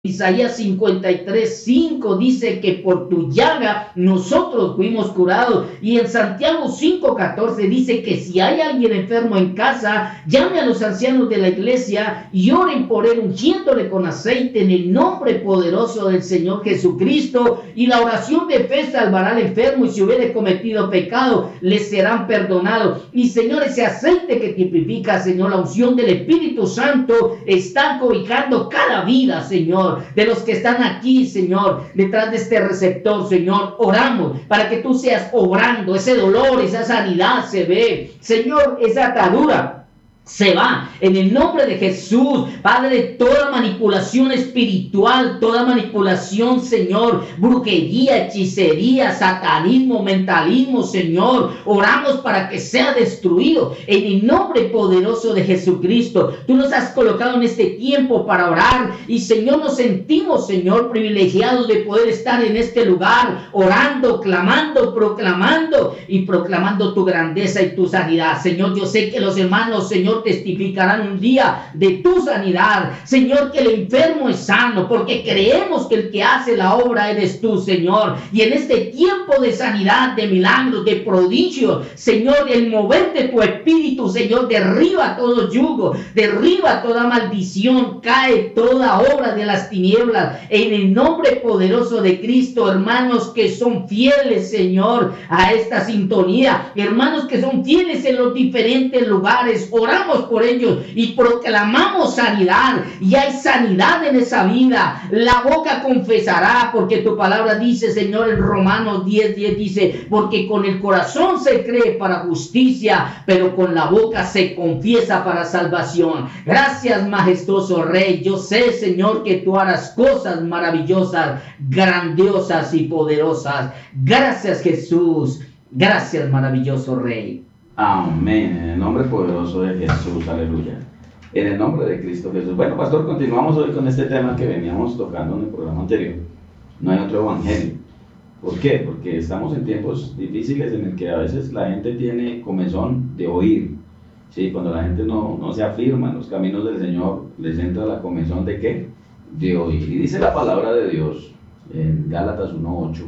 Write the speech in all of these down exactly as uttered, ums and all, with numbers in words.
Isaías cincuenta y tres, cinco dice que por tu llaga nosotros fuimos curados. Y en Santiago cinco, catorce dice que si hay alguien enfermo en casa, llame a los ancianos de la iglesia y oren por él, ungiéndole con aceite en el nombre poderoso del Señor Jesucristo. Y la oración de fe salvará al enfermo, y si hubiere cometido pecado, le serán perdonados. Y Señor, ese aceite que tipifica, Señor, la unción del Espíritu Santo, está cobijando cada vida, Señor, de los que están aquí, Señor, detrás de este receptor. Señor, oramos para que tú seas obrando. Ese dolor, esa sanidad se ve, Señor, esa atadura se va en el nombre de Jesús. Padre, toda manipulación espiritual, toda manipulación, Señor, brujería, hechicería, satanismo, mentalismo, Señor, oramos para que sea destruido en el nombre poderoso de Jesucristo. Tú nos has colocado en este tiempo para orar, y Señor, nos sentimos, Señor, privilegiados de poder estar en este lugar orando, clamando, proclamando y proclamando tu grandeza y tu sanidad. Señor, yo sé que los hermanos, Señor, testificarán un día de tu sanidad, Señor, que el enfermo es sano, porque creemos que el que hace la obra eres tú, Señor. Y en este tiempo de sanidad, de milagros, de prodigios, Señor, el mover de tu espíritu, Señor, derriba todo yugo, derriba toda maldición, cae toda obra de las tinieblas en el nombre poderoso de Cristo. Hermanos que son fieles, Señor, a esta sintonía, hermanos que son fieles en los diferentes lugares, oramos por ellos y proclamamos sanidad, y hay sanidad en esa vida. La boca confesará, porque tu palabra dice, Señor, en Romanos diez, diez dice, porque con el corazón se cree para justicia, pero con la boca se confiesa para salvación. Gracias, majestuoso Rey. Yo sé, Señor, que tú harás cosas maravillosas, grandiosas y poderosas. Gracias, Jesús. Gracias, maravilloso Rey. Amén, en el nombre poderoso de Jesús, aleluya. En el nombre de Cristo Jesús. Bueno, pastor, continuamos hoy con este tema que veníamos tocando en el programa anterior. No hay otro evangelio. ¿Por qué? Porque estamos en tiempos difíciles en el que a veces la gente tiene comezón de oír. ¿Sí? Cuando la gente no, no se afirma en los caminos del Señor, les entra la comezón de ¿qué? De oír. Y dice la palabra de Dios en Gálatas uno ocho.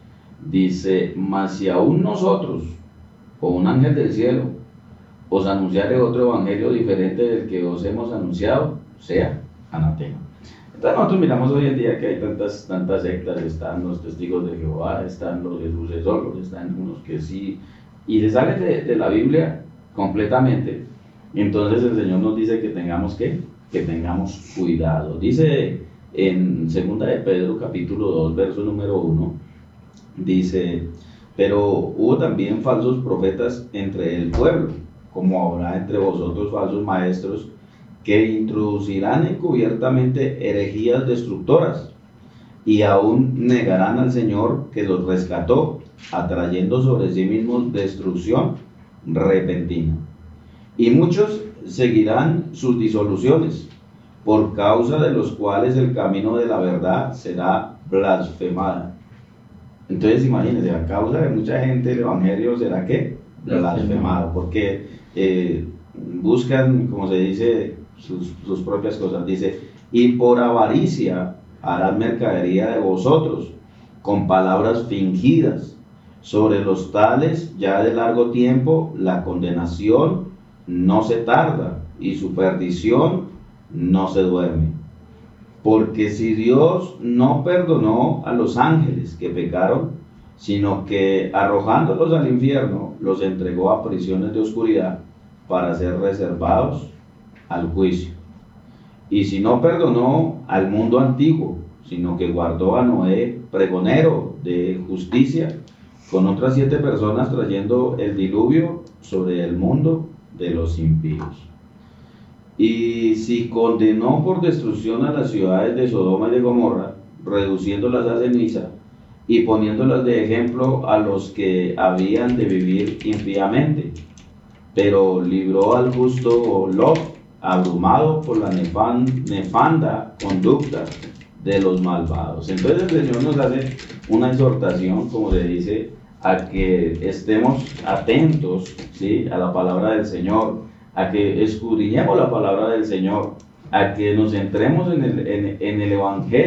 Dice, mas si aún nosotros, o un ángel del cielo, os anunciare otro evangelio diferente del que os hemos anunciado, sea anatema. Entonces nosotros miramos hoy en día que hay tantas, tantas sectas, están los testigos de Jehová, están los Jesús solos, están unos que sí, y se salen de, de la Biblia completamente. Entonces el Señor nos dice que tengamos ¿qué? Que tengamos cuidado. Dice en segunda de Pedro capítulo dos, verso número uno, dice, pero hubo también falsos profetas entre el pueblo, como habrá entre vosotros falsos maestros, que introducirán encubiertamente herejías destructoras, y aún negarán al Señor que los rescató, atrayendo sobre sí mismos destrucción repentina. Y muchos seguirán sus disoluciones, por causa de los cuales el camino de la verdad será blasfemada. Entonces imagínense, a causa de mucha gente el evangelio será ¿qué? Blasfemado, porque eh, buscan, como se dice, sus, sus propias cosas. Dice, y por avaricia harán mercadería de vosotros, con palabras fingidas. Sobre los tales ya de largo tiempo la condenación no se tarda, y su perdición no se duerme. Porque si Dios no perdonó a los ángeles que pecaron, sino que arrojándolos al infierno, los entregó a prisiones de oscuridad para ser reservados al juicio. Y si no perdonó al mundo antiguo, sino que guardó a Noé, pregonero de justicia, con otras siete personas, trayendo el diluvio sobre el mundo de los impíos. Y si condenó por destrucción a las ciudades de Sodoma y de Gomorra, reduciéndolas a ceniza y poniéndolas de ejemplo a los que habían de vivir impíamente, pero libró al justo Lot, abrumado por la nefanda conducta de los malvados. Entonces el Señor nos hace una exhortación, como se dice, a que estemos atentos, ¿sí?, a la palabra del Señor, a que escudriñemos la palabra del Señor, a que nos centremos en el, en, en el Evangelio.